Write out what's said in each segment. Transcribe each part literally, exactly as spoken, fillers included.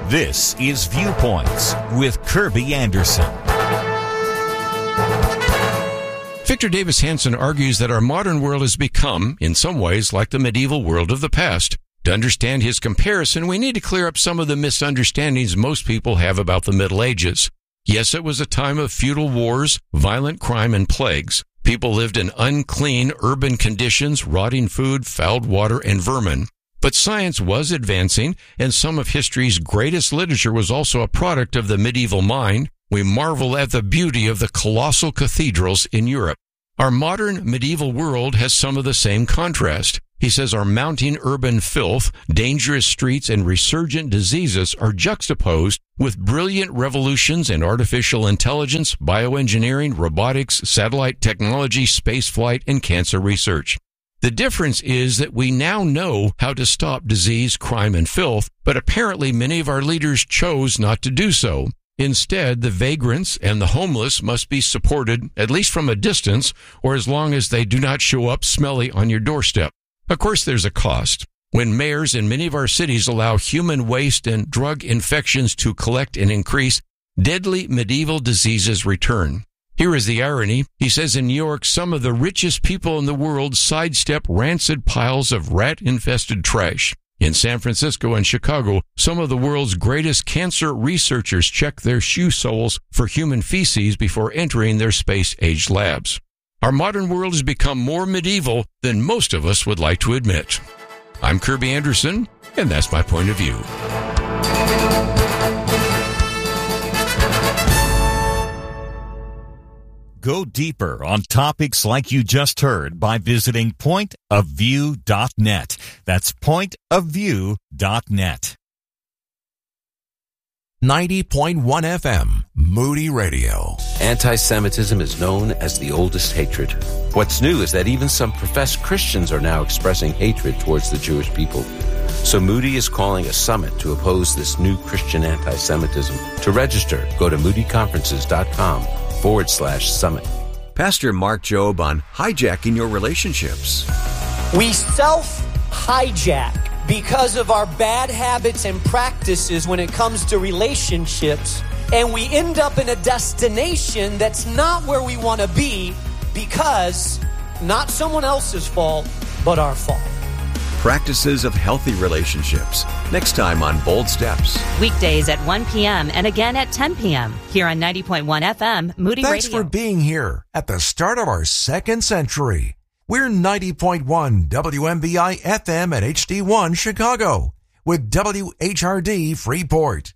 This is Viewpoints with Kirby Anderson. Victor Davis Hanson argues that our modern world has become, in some ways, like the medieval world of the past. To understand his comparison, we need to clear up some of the misunderstandings most people have about the Middle Ages. Yes, it was a time of feudal wars, violent crime, and plagues. People lived in unclean urban conditions, rotting food, foul water, and vermin. But science was advancing, and some of history's greatest literature was also a product of the medieval mind. We marvel at the beauty of the colossal cathedrals in Europe. Our modern medieval world has some of the same contrast. He says our mounting urban filth, dangerous streets, and resurgent diseases are juxtaposed with brilliant revolutions in artificial intelligence, bioengineering, robotics, satellite technology, spaceflight, and cancer research. The difference is that we now know how to stop disease, crime, and filth, but apparently many of our leaders chose not to do so. Instead, the vagrants and the homeless must be supported, at least from a distance, or as long as they do not show up smelly on your doorstep. Of course, there's a cost. When mayors in many of our cities allow human waste and drug infections to collect and increase, deadly medieval diseases return. Here is the irony. He says in New York, some of the richest people in the world sidestep rancid piles of rat-infested trash. In San Francisco and Chicago, some of the world's greatest cancer researchers check their shoe soles for human feces before entering their space-age labs. Our modern world has become more medieval than most of us would like to admit. I'm Kirby Anderson, and that's my point of view. Go deeper on topics like you just heard by visiting point of view dot net. That's point of view dot net. ninety point one F M, Moody Radio. Anti-Semitism is known as the oldest hatred. What's new is that even some professed Christians are now expressing hatred towards the Jewish people. So Moody is calling a summit to oppose this new Christian anti-Semitism. To register, go to moody conferences dot com forward slash summit. Pastor Mark Jobe on hijacking your relationships. We self-hijack because of our bad habits and practices when it comes to relationships, and we end up in a destination that's not where we want to be because not someone else's fault, but our fault. Practices of healthy relationships. Next time on Bold Steps. Weekdays at one p.m. and again at ten p.m. here on ninety point one F M, Moody Thanks Radio. for being here at the start of our second century. We're ninety point one W M B I F M at H D one Chicago with W H R D Freeport.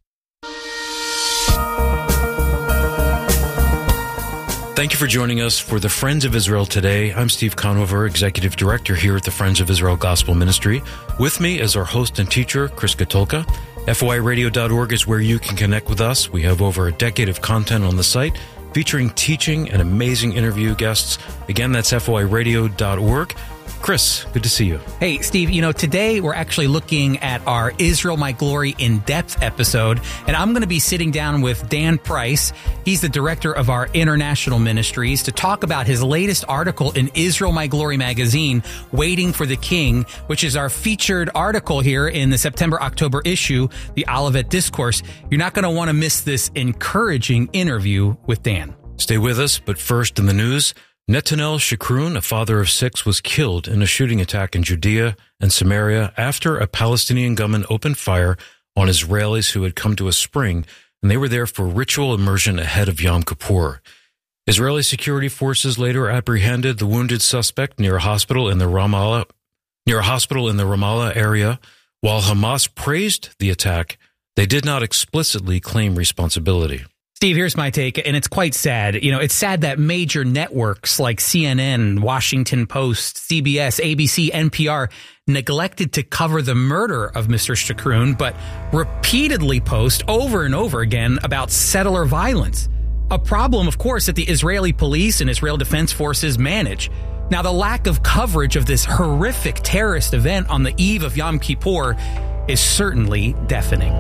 Thank you for joining us for the Friends of Israel today. I'm Steve Conover, Executive Director here at the Friends of Israel Gospel Ministry. With me is our host and teacher, Chris Katulka. F O I radio dot org is where you can connect with us. We have over a decade of content on the site featuring teaching and amazing interview guests. Again, that's F O I radio dot org. Chris, good to see you. Hey, Steve, you know, today we're actually looking at our Israel My Glory in-depth episode, and I'm going to be sitting down with Dan Price. He's the director of our international ministries to talk about his latest article in Israel My Glory magazine, Waiting for the King, which is our featured article here in the September-October issue, the Olivet Discourse. You're not going to want to miss this encouraging interview with Dan. Stay with us, but first in the news, Netanel Shikroun, a father of six, was killed in a shooting attack in Judea and Samaria after a Palestinian gunman opened fire on Israelis who had come to a spring, and they were there for ritual immersion ahead of Yom Kippur. Israeli security forces later apprehended the wounded suspect near a hospital in the Ramallah, near a hospital in the Ramallah area. While Hamas praised the attack, they did not explicitly claim responsibility. Steve, here's my take, and it's quite sad. You know, it's sad that major networks like C N N, Washington Post, C B S, A B C, N P R neglected to cover the murder of Mister Shikroun, but repeatedly post over and over again about settler violence. A problem, of course, that the Israeli police and Israel Defense Forces manage. Now, the lack of coverage of this horrific terrorist event on the eve of Yom Kippur is certainly deafening.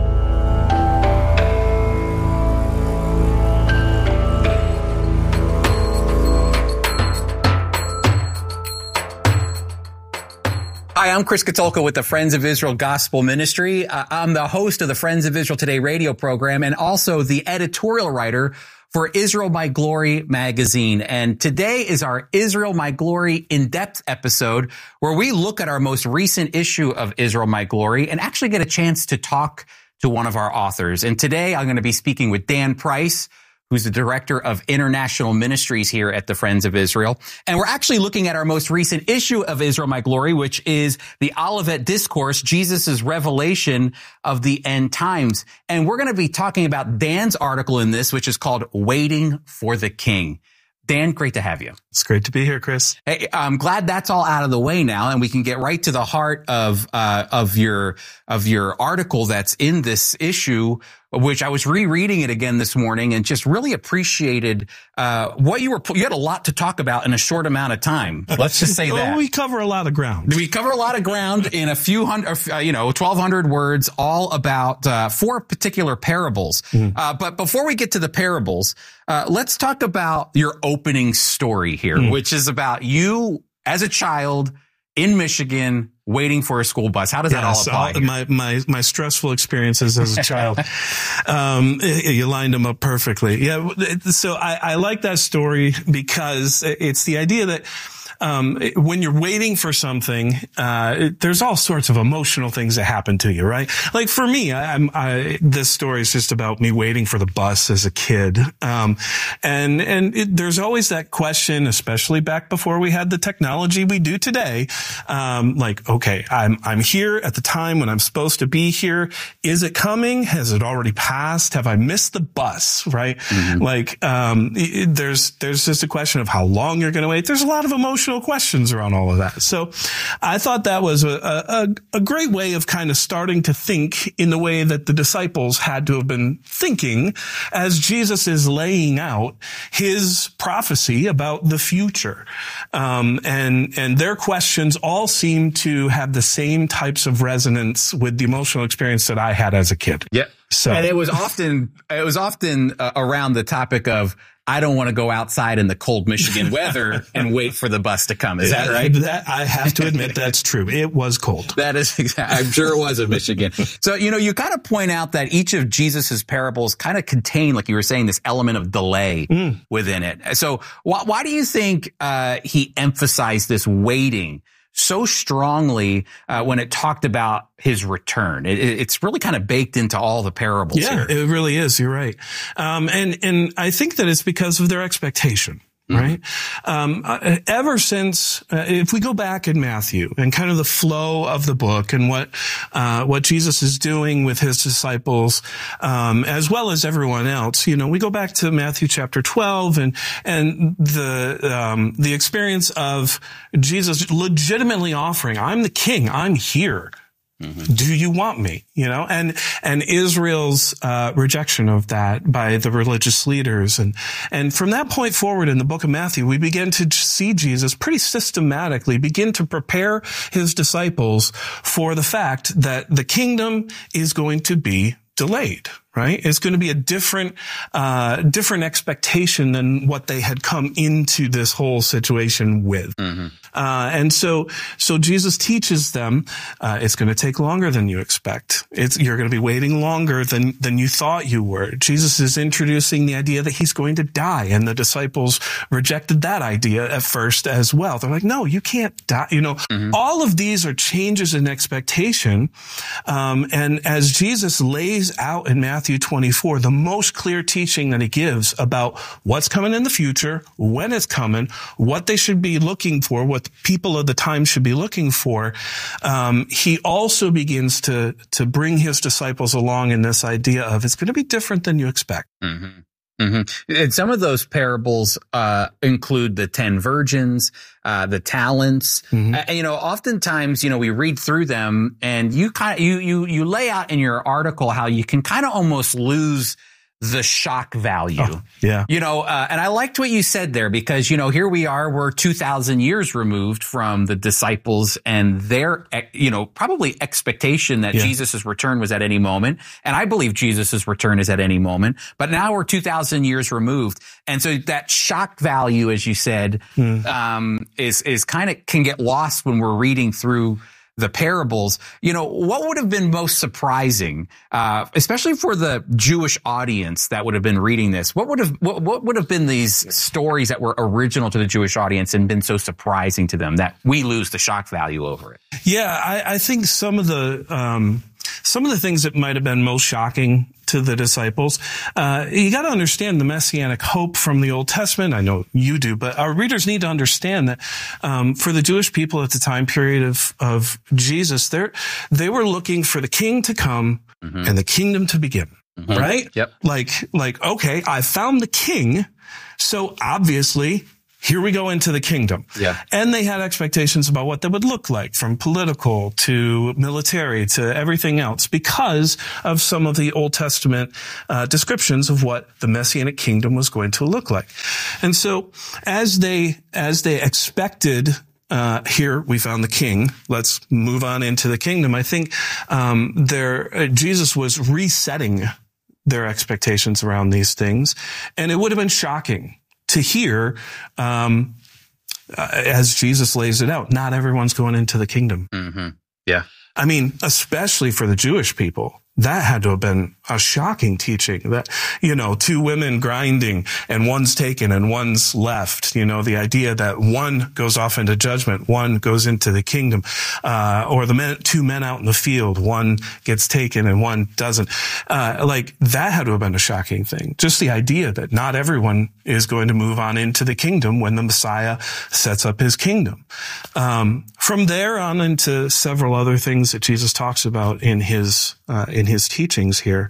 Hi, I'm Chris Katulka with the Friends of Israel Gospel Ministry. Uh, I'm the host of the Friends of Israel Today radio program and also the editorial writer for Israel My Glory magazine. And today is our Israel My Glory in-depth episode where we look at our most recent issue of Israel My Glory and actually get a chance to talk to one of our authors. And today I'm going to be speaking with Dan Price, who's the director of international ministries here at the Friends of Israel. And we're actually looking at our most recent issue of Israel My Glory, which is the Olivet Discourse, Jesus' revelation of the end times. And we're going to be talking about Dan's article in this, which is called Waiting for the King. Dan, great to have you. It's great to be here, Chris. Hey, I'm glad that's all out of the way now, and we can get right to the heart of uh, of your of your article that's in this issue, which I was rereading it again this morning and just really appreciated uh, what you were. You had a lot to talk about in a short amount of time. Let's just say oh, that we cover a lot of ground. We cover a lot of ground in a few hundred, uh, you know, twelve hundred words, all about uh, four particular parables. Mm. Uh, but before we get to the parables, uh, let's talk about your opening story here, mm. which is about you as a child in Michigan waiting for a school bus. How does that yes, all apply? All, my, my, my stressful experiences as a child. um, you lined them up perfectly. Yeah. So I, I like that story because it's the idea that Um, when you're waiting for something, uh, there's all sorts of emotional things that happen to you, right? Like for me, I, I'm, I, this story is just about me waiting for the bus as a kid. Um, and, and it, there's always that question, especially back before we had the technology we do today. Um, like, okay, I'm, I'm here at the time when I'm supposed to be here. Is it coming? Has it already passed? Have I missed the bus? Right? Mm-hmm. Like, um, it, there's, there's just a question of how long you're going to wait. There's a lot of emotional questions around all of that. So I thought that was a, a, a great way of kind of starting to think in the way that the disciples had to have been thinking as Jesus is laying out his prophecy about the future. Um, and, and their questions all seem to have the same types of resonance with the emotional experience that I had as a kid. Yeah. So, and it was often, it was often uh, around the topic of, I don't want to go outside in the cold Michigan weather and wait for the bus to come. Is that right? That, I have to admit that's true. It was cold. That is exactly. I'm sure it was in Michigan. So, you know, you kind of point out that each of Jesus's parables kind of contain, like you were saying, this element of delay mm. within it. So why, why do you think uh, he emphasized this waiting so strongly uh, when it talked about his return? It, it's really kind of baked into all the parables. Yeah, here. It really is. You're right. Um, and, and I think that it's because of their expectation. Right. Mm-hmm. Um, uh, ever since, uh, if we go back in Matthew and kind of the flow of the book and what, uh, what Jesus is doing with his disciples, um, as well as everyone else, you know, we go back to Matthew chapter twelve and, and the, um, the experience of Jesus legitimately offering, I'm the king, I'm here. Mm-hmm. Do you want me? You know, and, and Israel's, uh, rejection of that by the religious leaders. And, and from that point forward in the book of Matthew, we begin to see Jesus pretty systematically begin to prepare his disciples for the fact that the kingdom is going to be delayed, right? It's going to be a different, uh, different expectation than what they had come into this whole situation with. Mm-hmm. Uh, and so, so Jesus teaches them, uh, it's going to take longer than you expect. It's, you're going to be waiting longer than, than you thought you were. Jesus is introducing the idea that he's going to die, and the disciples rejected that idea at first as well. They're like, no, you can't die. You know, mm-hmm. all of these are changes in expectation. Um, and as Jesus lays out in Matthew twenty-four, the most clear teaching that he gives about what's coming in the future, when it's coming, what they should be looking for, what the people of the time should be looking for, um, he also begins to to bring his disciples along in this idea of it's going to be different than you expect. Mm-hmm. Mm-hmm. And some of those parables uh include the ten virgins, uh the talents. Mm-hmm. Uh, you know, oftentimes, you know, we read through them, and you kind of you you you lay out in your article how you can kind of almost lose the shock value. Oh, yeah. You know, uh, and I liked what you said there because, you know, here we are, we're two thousand years removed from the disciples and their, you know, probably expectation that yeah. Jesus' return was at any moment. And I believe Jesus' return is at any moment, but now we're two thousand years removed. And so that shock value, as you said, mm. um, is, is kind of can get lost when we're reading through the parables, you know, what would have been most surprising, uh, especially for the Jewish audience that would have been reading this? What would have, what, what would have been these stories that were original to the Jewish audience and been so surprising to them that we lose the shock value over it? Yeah, I, I think some of the, um, some of the things that might have been most shocking to the disciples, uh, you got to understand the messianic hope from the Old Testament. I know you do, but our readers need to understand that um, for the Jewish people at the time period of of Jesus, they they were looking for the king to come mm-hmm. and the kingdom to begin. Mm-hmm. Right? Yep. Like like okay, I found the king, so obviously, here we go into the kingdom. Yeah. And they had expectations about what that would look like, from political to military to everything else, because of some of the Old Testament uh, descriptions of what the Messianic kingdom was going to look like. And so as they, as they expected, uh, here we found the king, let's move on into the kingdom. I think, um, there, uh, Jesus was resetting their expectations around these things. And it would have been shocking to hear, um, uh, as Jesus lays it out, not everyone's going into the kingdom. Mm-hmm. Yeah. I mean, especially for the Jewish people, that had to have been a shocking teaching that, you know, two women grinding and one's taken and one's left. You know, the idea that one goes off into judgment, one goes into the kingdom, uh, or the men, two men out in the field, one gets taken and one doesn't. Uh, like that had to have been a shocking thing. Just the idea that not everyone is going to move on into the kingdom when the Messiah sets up his kingdom. Um, from there on into several other things that Jesus talks about in his, uh, in his teachings here.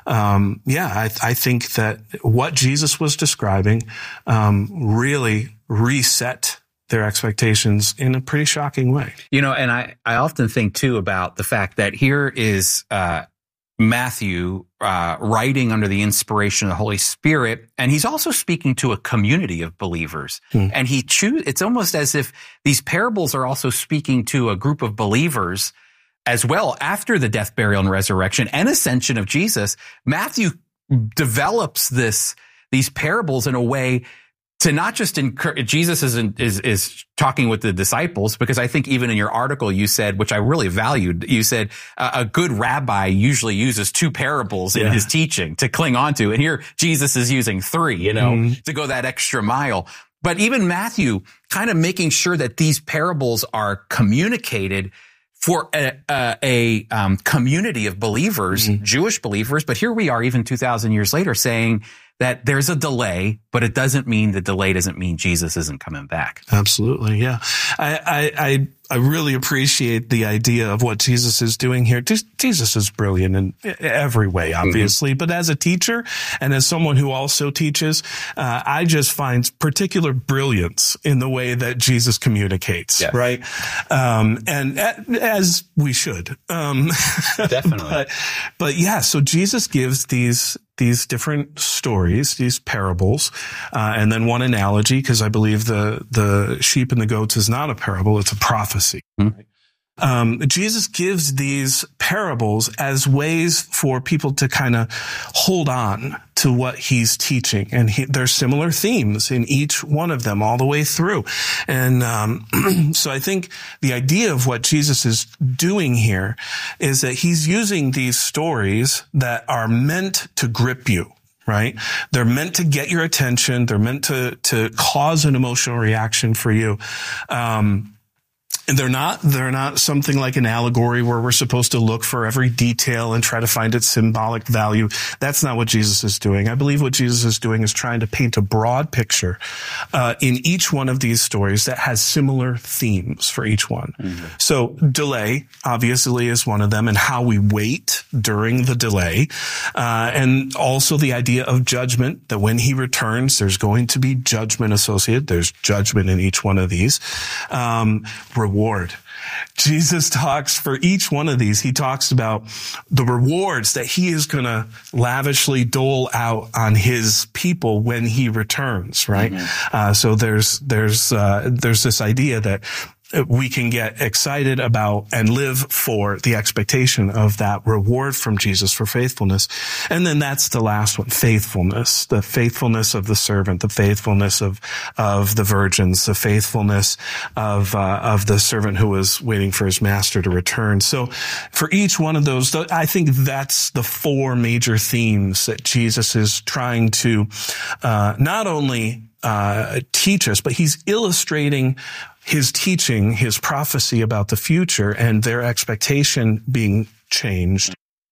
Um, yeah, I, I think that what Jesus was describing, um, really reset their expectations in a pretty shocking way. You know, and I, I often think too about the fact that here is, uh, Matthew, uh, writing under the inspiration of the Holy Spirit, and he's also speaking to a community of believers. Hmm. And he choose, it's almost as if these parables are also speaking to a group of believers as well after the death, burial, and resurrection and ascension of Jesus. Matthew develops this, these parables in a way to not just encourage, Jesus is, is, is talking with the disciples, because I think even in your article you said, which I really valued, you said uh, a good rabbi usually uses two parables in yeah. his teaching to cling on to. And here Jesus is using three, you know, mm. to go that extra mile. But even Matthew kind of making sure that these parables are communicated for a, a, a um, community of believers, mm-hmm. Jewish believers. But here we are even two thousand years later saying that there's a delay, but it doesn't mean the delay doesn't mean Jesus isn't coming back. Absolutely. Yeah. I, I, I really appreciate the idea of what Jesus is doing here. Jesus is brilliant in every way, obviously, mm-hmm. but as a teacher and as someone who also teaches, uh, I just find particular brilliance in the way that Jesus communicates, yeah. right? Um, and as we should. Um, Definitely. but, but yeah, so Jesus gives these these different stories, these parables, uh, and then one analogy, because I believe the, the sheep and the goats is not a parable, it's a prophecy. Mm-hmm. Um, Jesus gives these parables as ways for people to kind of hold on to what he's teaching. And he, there's similar themes in each one of them all the way through. And, um, so I think the idea of what Jesus is doing here is that he's using these stories that are meant to grip you. Right? They're meant to get your attention. They're meant to, to cause an emotional reaction for you. Um, And they're not, they're not something like an allegory where we're supposed to look for every detail and try to find its symbolic value. That's not what Jesus is doing. I believe what Jesus is doing is trying to paint a broad picture, uh, in each one of these stories that has similar themes for each one. Mm-hmm. So delay, obviously, is one of them, and how we wait during the delay. Uh, and also the idea of judgment, that when he returns, there's going to be judgment associated. There's judgment in each one of these. Um, reward. Jesus talks for each one of these. He talks about the rewards that he is going to lavishly dole out on his people when he returns, right? Mm-hmm. Uh, so there's, there's, uh, there's this idea that we can get excited about and live for the expectation of that reward from Jesus for faithfulness. And then that's the last one, faithfulness, the faithfulness of the servant, the faithfulness of, of the virgins, the faithfulness of, uh, of the servant who was waiting for his master to return. So for each one of those, I think that's the four major themes that Jesus is trying to, uh, not only, uh, teach us, but he's illustrating his teaching, his prophecy about the future and their expectation being changed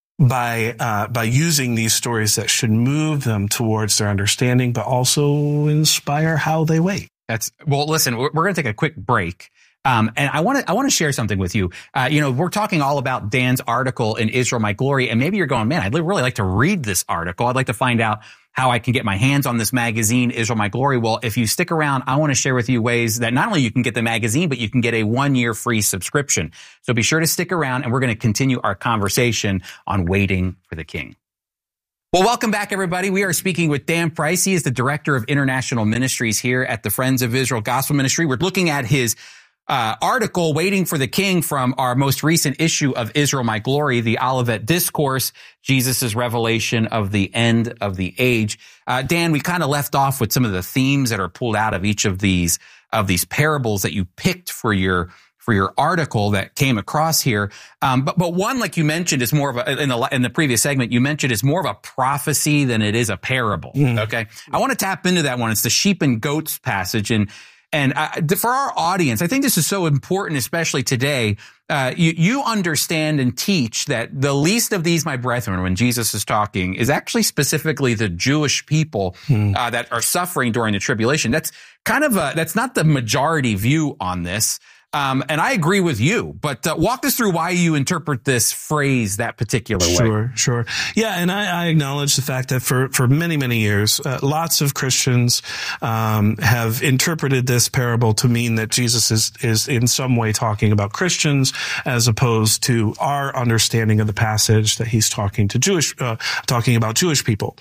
by uh, by using these stories that should move them towards their understanding, but also inspire how they wait. That's well. Listen, we're going to take a quick break. Um, and I want to, I want to share something with you. Uh, you know, we're talking all about Dan's article in Israel, My Glory. And maybe you're going, man, I'd really like to read this article. I'd like to find out how I can get my hands on this magazine, Israel, My Glory. Well, if you stick around, I want to share with you ways that not only you can get the magazine, but you can get a one year free subscription. So be sure to stick around and we're going to continue our conversation on waiting for the King. Well, welcome back, everybody. We are speaking with Dan Price. He is the Director of International Ministries here at the Friends of Israel Gospel Ministry. We're looking at his Uh, article, Waiting for the King, from our most recent issue of Israel, My Glory, the Olivet Discourse, Jesus' revelation of the end of the age. Uh, Dan, we kind of left off with some of the themes that are pulled out of each of these, of these parables that you picked for your, for your article that came across here. Um, but, but one, like you mentioned, is more of a, in the, in the previous segment, you mentioned is more of a prophecy than it is a parable. Mm. Okay. I want to tap into that one. It's the sheep and goats passage. And, And uh, for our audience, I think this is so important, especially today. Uh, you, you understand and teach that the least of these, my brethren, when Jesus is talking, is actually specifically the Jewish people hmm. uh, that are suffering during the tribulation. That's kind of a, that's not the majority view on this. Um, and I agree with you, but uh, walk us through why you interpret this phrase that particular way. Sure, sure. Yeah, and I, I acknowledge the fact that for, for many, many years, uh, lots of Christians um, have interpreted this parable to mean that Jesus is, is in some way talking about Christians as opposed to our understanding of the passage that he's talking to Jewish, uh, talking about Jewish people.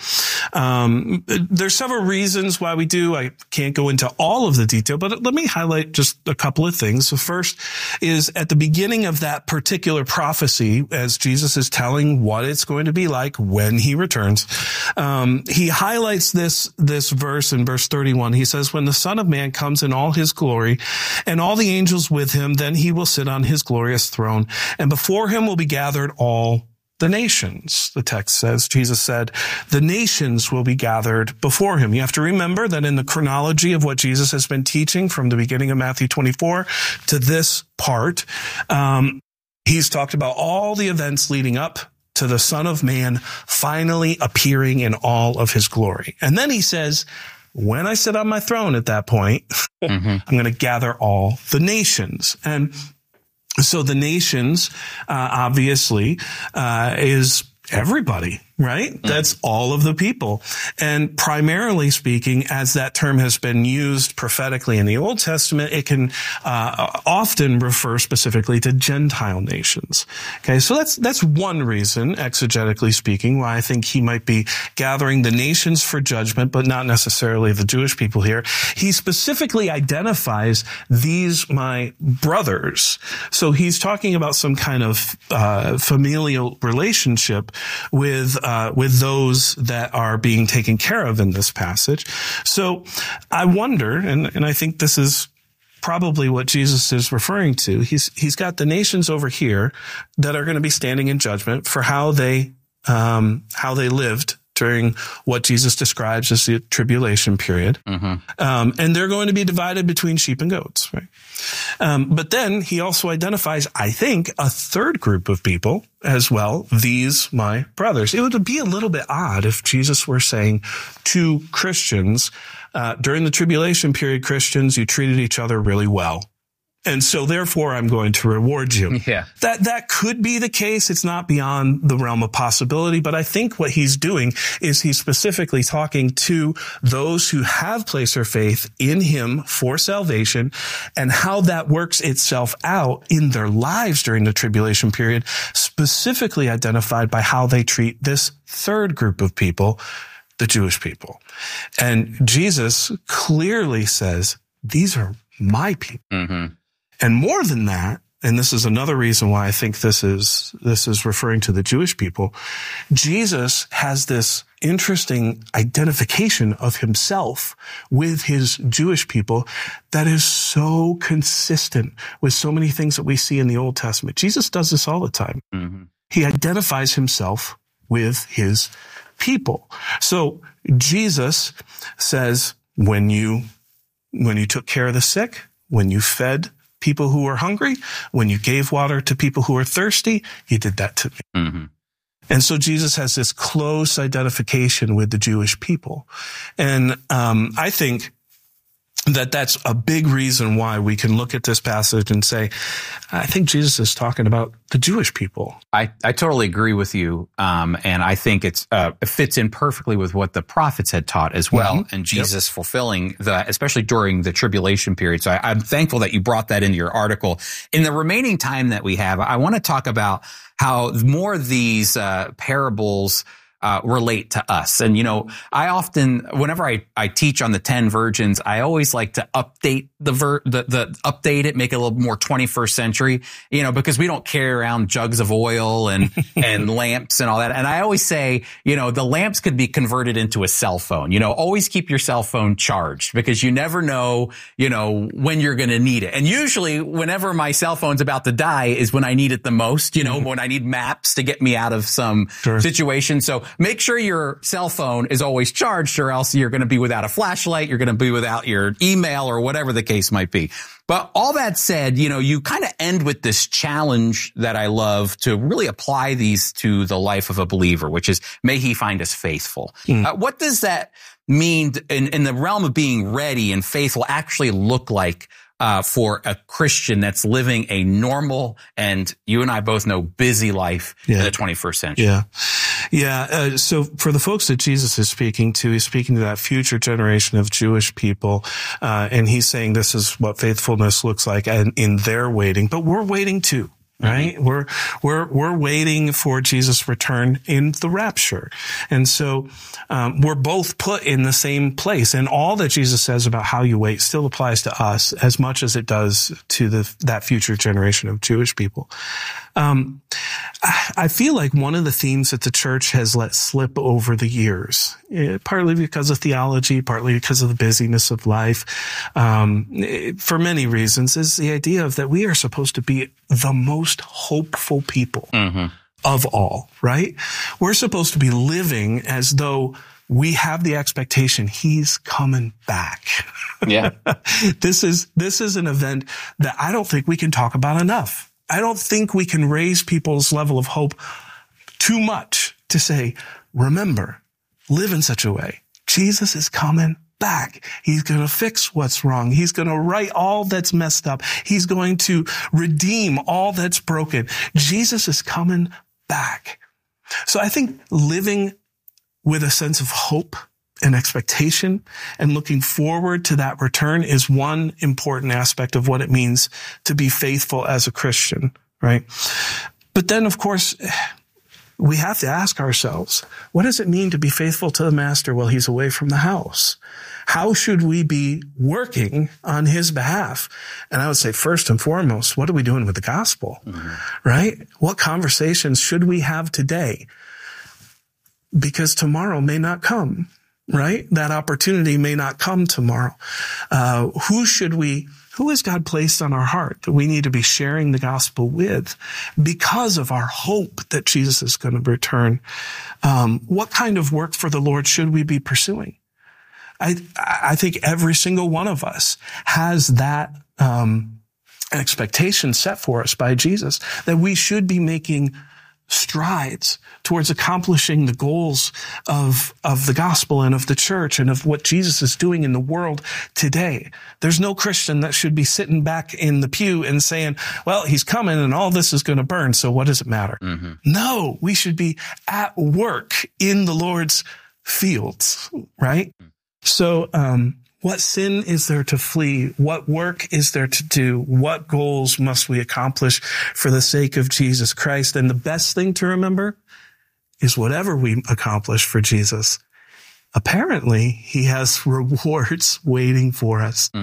Um, there's several reasons why we do. I can't go into all of the detail, but let me highlight just a couple of things. The first is at the beginning of that particular prophecy, as Jesus is telling what it's going to be like when he returns, um, he highlights this, this verse in verse thirty-one. He says, when the Son of Man comes in all his glory and all the angels with him, then he will sit on his glorious throne, and before him will be gathered all the nations. The text says, Jesus said, the nations will be gathered before him. You have to remember that in the chronology of what Jesus has been teaching from the beginning of Matthew twenty-four to this part, um, he's talked about all the events leading up to the Son of Man finally appearing in all of his glory. And then he says, when I sit on my throne at that point, mm-hmm. I'm going to gather all the nations. And so the nations, uh, obviously, uh, is everybody, right? Mm-hmm. That's all of the people. And primarily speaking, as that term has been used prophetically in the Old Testament, it can uh, often refer specifically to Gentile nations. Okay, so that's that's one reason, exegetically speaking, why I think he might be gathering the nations for judgment, but not necessarily the Jewish people here. He specifically identifies these my brothers. So he's talking about some kind of uh, familial relationship with uh, with those that are being taken care of in this passage. So I wonder, and, and I think this is probably what Jesus is referring to. He's he's got the nations over here that are going to be standing in judgment for how they um, how they lived during what Jesus describes as the tribulation period. Mm-hmm. Um, and they're going to be divided between sheep and goats, right? Um, but then he also identifies, I think, a third group of people as well, these my brothers. It would be a little bit odd if Jesus were saying to Christians, uh, during the tribulation period, Christians, you treated each other really well. And so therefore I'm going to reward you. Yeah. That, that could be the case. It's not beyond the realm of possibility, but I think what he's doing is he's specifically talking to those who have placed their faith in him for salvation and how that works itself out in their lives during the tribulation period, specifically identified by how they treat this third group of people, the Jewish people. And Jesus clearly says, these are my people. Mm-hmm. And more than that, and this is another reason why I think this is, this is referring to the Jewish people, Jesus has this interesting identification of himself with his Jewish people that is so consistent with so many things that we see in the Old Testament. Jesus does this all the time. Mm-hmm. He identifies himself with his people. So Jesus says, when you, when you took care of the sick, when you fed people who were hungry, when you gave water to people who were thirsty, you did that to me. Mm-hmm. And so Jesus has this close identification with the Jewish people. And um, I think that that's a big reason why we can look at this passage and say, I think Jesus is talking about the Jewish people. I, I totally agree with you. Um, and I think it's, uh, it fits in perfectly with what the prophets had taught as well. Mm-hmm. And Jesus yep. fulfilling that, especially during the tribulation period. So I, I'm thankful that you brought that into your article. In the remaining time that we have, I want to talk about how more of these, uh, parables Uh, relate to us. And, you know, I often, whenever I, I teach on the ten virgins, I always like to update the, ver, the, the, update it, make it a little more twenty-first century, you know, because we don't carry around jugs of oil and, and lamps and all that. And I always say, you know, the lamps could be converted into a cell phone. You know, always keep your cell phone charged because you never know, you know, when you're going to need it. And usually whenever my cell phone's about to die is when I need it the most, you know, when I need maps to get me out of some sure. situation. So make sure your cell phone is always charged or else you're going to be without a flashlight. You're going to be without your email or whatever the case might be. But all that said, you know, you kind of end with this challenge that I love to really apply these to the life of a believer, which is, may he find us faithful. Mm. Uh, what does that mean in, in the realm of being ready and faithful actually look like Uh, for a Christian that's living a normal and you and I both know busy life yeah. in the twenty-first century? Yeah. Yeah. Uh, so for the folks that Jesus is speaking to, he's speaking to that future generation of Jewish people. Uh, and he's saying this is what faithfulness looks like and in their waiting, but we're waiting too. Right? Mm-hmm. We're, we're, we're waiting for Jesus' return in the rapture. And so, um, we're both put in the same place. And all that Jesus says about how you wait still applies to us as much as it does to the, that future generation of Jewish people. Um, I feel like one of the themes that the church has let slip over the years, eh, partly because of theology, partly because of the busyness of life, um, for many reasons, is the idea of that we are supposed to be the most hopeful people mm-hmm. of all, right? We're supposed to be living as though we have the expectation he's coming back. Yeah. This is, this is an event that I don't think we can talk about enough. I don't think we can raise people's level of hope too much to say, remember, live in such a way. Jesus is coming back. He's going to fix what's wrong. He's going to right all that's messed up. He's going to redeem all that's broken. Jesus is coming back. So I think living with a sense of hope and expectation and looking forward to that return is one important aspect of what it means to be faithful as a Christian, right? But then, of course, we have to ask ourselves, what does it mean to be faithful to the master while he's away from the house? How should we be working on his behalf? And I would say, first and foremost, what are we doing with the gospel, mm-hmm. right? What conversations should we have today? Because tomorrow may not come. Right? That opportunity may not come tomorrow. Uh, who should we, who has God placed on our heart that we need to be sharing the gospel with because of our hope that Jesus is going to return? Um, what kind of work for the Lord should we be pursuing? I, I think every single one of us has that, um, expectation set for us by Jesus that we should be making strides towards accomplishing the goals of, of the gospel and of the church and of what Jesus is doing in the world today. There's no Christian that should be sitting back in the pew and saying, well, he's coming and all this is going to burn, so what does it matter? Mm-hmm. No, we should be at work in the Lord's fields, right? Mm-hmm. So, um, what sin is there to flee? What work is there to do? What goals must we accomplish for the sake of Jesus Christ? And the best thing to remember is whatever we accomplish for Jesus, apparently he has rewards waiting for us. Mm-hmm.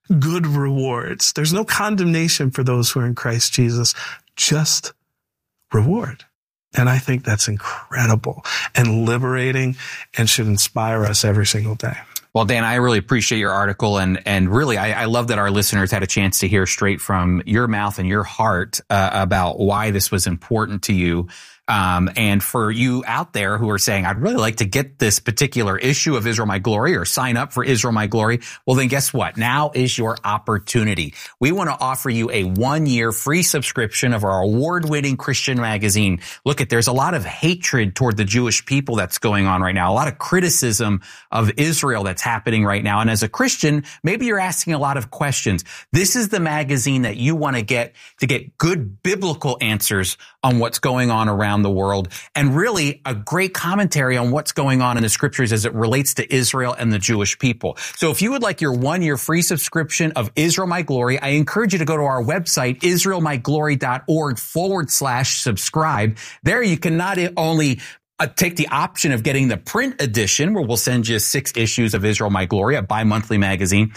good rewards. There's no condemnation for those who are in Christ Jesus, just reward. And I think that's incredible and liberating and should inspire us every single day. Well, Dan, I really appreciate your article, and and really, I, I love that our listeners had a chance to hear straight from your mouth and your heart uh, about why this was important to you. Um, and for you out there who are saying, I'd really like to get this particular issue of Israel My Glory or sign up for Israel My Glory. Well, then guess what? Now is your opportunity. We want to offer you a one-year free subscription of our award-winning Christian magazine. Look, at there's a lot of hatred toward the Jewish people that's going on right now, a lot of criticism of Israel that's happening right now. And as a Christian, maybe you're asking a lot of questions. This is the magazine that you want to get to get good biblical answers on what's going on around the world, and really a great commentary on what's going on in the scriptures as it relates to Israel and the Jewish people. So if you would like your one-year free subscription of Israel My Glory, I encourage you to go to our website, israelmyglory.org forward slash subscribe. There you can not only Uh, take the option of getting the print edition, where we'll send you six issues of Israel My Glory, a bi-monthly magazine.